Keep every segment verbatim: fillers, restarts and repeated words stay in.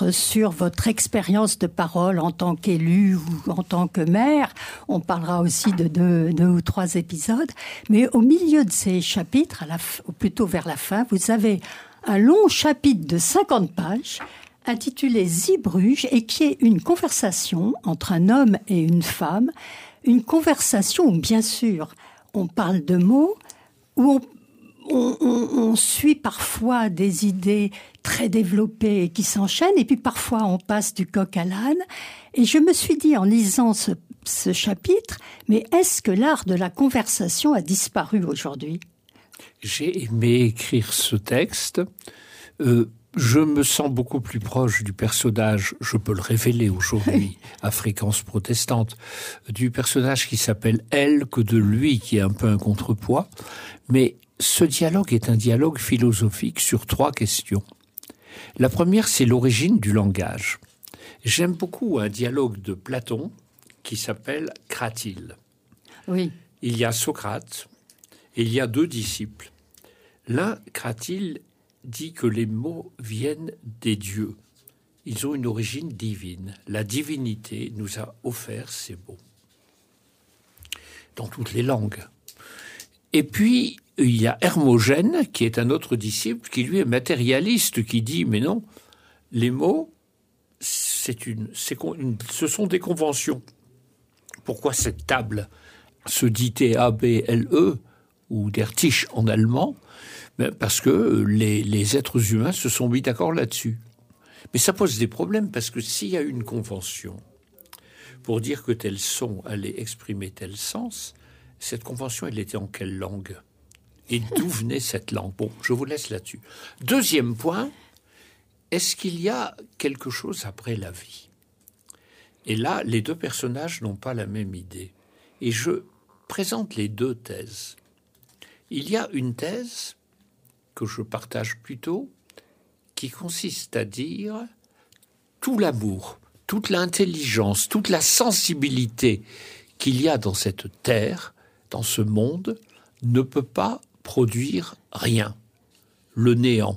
sur votre expérience de parole en tant qu'élu ou en tant que maire. On parlera aussi de deux, deux ou trois épisodes. Mais au milieu de ces chapitres, à la, ou plutôt vers la fin, vous avez un long chapitre de cinquante pages intitulé Zeebruges et qui est une conversation entre un homme et une femme. Une conversation où, bien sûr, on parle de mots, où on On, on, on suit parfois des idées très développées qui s'enchaînent, et puis parfois on passe du coq à l'âne. Et je me suis dit en lisant ce, ce chapitre, mais est-ce que l'art de la conversation a disparu aujourd'hui ? J'ai aimé écrire ce texte. Euh, je me sens beaucoup plus proche du personnage, je peux le révéler aujourd'hui, à fréquence protestante, du personnage qui s'appelle elle que de lui, qui est un peu un contrepoids. Mais ce dialogue est un dialogue philosophique sur trois questions. La première, c'est l'origine du langage. J'aime beaucoup un dialogue de Platon qui s'appelle Cratyle. Oui. Il y a Socrate et il y a deux disciples. L'un, Cratyle, dit que les mots viennent des dieux. Ils ont une origine divine. La divinité nous a offert ces mots. Dans toutes les langues. Et puis, il y a Hermogène, qui est un autre disciple, qui lui est matérialiste, qui dit, mais non, les mots, c'est une, c'est une, ce sont des conventions. Pourquoi cette table se dit T A B L E, ou der Tisch en allemand ? Ben parce que les, les êtres humains se sont mis d'accord là-dessus. Mais ça pose des problèmes, parce que s'il y a une convention pour dire que tel son allait exprimer tel sens, cette convention, elle était en quelle langue ? Et d'où venait cette langue ? Bon, je vous laisse là-dessus. Deuxième point, est-ce qu'il y a quelque chose après la vie ? Et là, les deux personnages n'ont pas la même idée. Et je présente les deux thèses. Il y a une thèse que je partage plutôt, qui consiste à dire tout l'amour, toute l'intelligence, toute la sensibilité qu'il y a dans cette terre, dans ce monde, ne peut pas produire rien, le néant.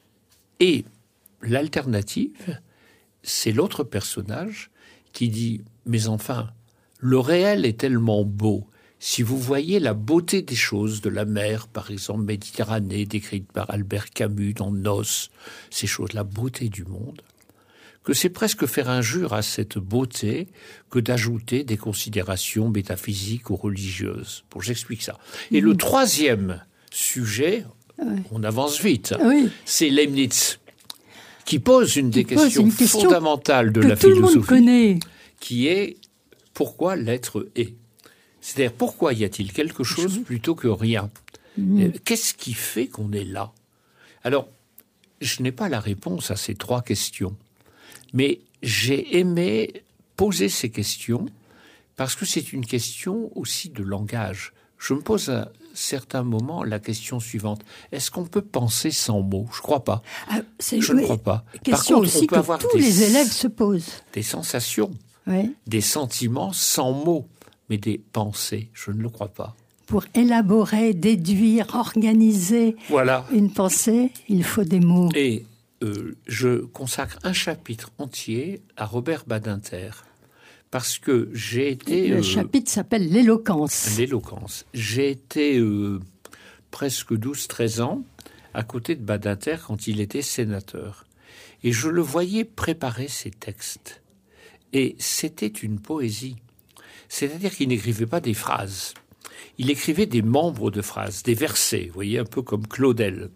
Et l'alternative, c'est l'autre personnage qui dit « Mais enfin, le réel est tellement beau. Si vous voyez la beauté des choses, de la mer, par exemple, Méditerranée, décrite par Albert Camus dans Nos, ces choses, la beauté du monde, que c'est presque faire injure à cette beauté que d'ajouter des considérations métaphysiques ou religieuses. » Bon, j'explique ça. Et mmh. le troisième sujet, oui. on avance vite, oui. c'est Leibniz, qui pose une des pose questions une question fondamentales de la philosophie, qui est « Pourquoi l'être est ?» C'est-à-dire, pourquoi y a-t-il quelque chose plutôt que rien ? mmh. Qu'est-ce qui fait qu'on est là ? Alors, je n'ai pas la réponse à ces trois questions. Mais j'ai aimé poser ces questions parce que c'est une question aussi de langage. Je me pose à certains moments la question suivante. Est-ce qu'on peut penser sans mots ? Je ne crois pas. Ah, c'est, je oui, ne crois pas. Question Par contre, aussi on peut que avoir tous des, les élèves se posent. Des sensations, oui. des sentiments sans mots, mais des pensées. Je ne le crois pas. Pour élaborer, déduire, organiser voilà. une pensée, il faut des mots. Et Euh, je consacre un chapitre entier à Robert Badinter parce que j'ai été... Le euh, chapitre s'appelle l'éloquence. L'éloquence. J'ai été euh, presque douze treize ans à côté de Badinter quand il était sénateur. Et je le voyais préparer ses textes. Et c'était une poésie. C'est-à-dire qu'il n'écrivait pas des phrases. Il écrivait des membres de phrases, des versets, vous voyez, un peu comme Claudel.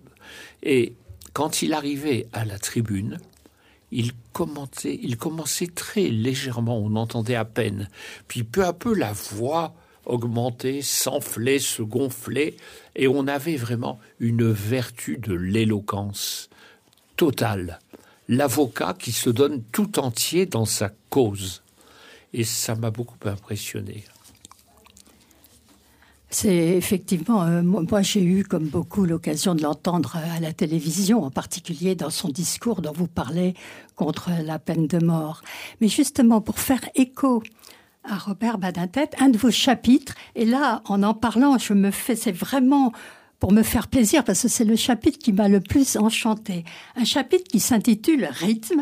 Et quand il arrivait à la tribune, il commentait, il commençait très légèrement, on entendait à peine. Puis peu à peu, la voix augmentait, s'enflait, se gonflait, et on avait vraiment une vertu de l'éloquence totale. L'avocat qui se donne tout entier dans sa cause. Et ça m'a beaucoup impressionné. C'est effectivement, euh, moi j'ai eu comme beaucoup l'occasion de l'entendre à la télévision, en particulier dans son discours dont vous parlez contre la peine de mort. Mais justement, pour faire écho à Robert Badinter, un de vos chapitres, et là, en en parlant, je me fais, c'est vraiment pour me faire plaisir, parce que c'est le chapitre qui m'a le plus enchanté. Un chapitre qui s'intitule « Rythme ».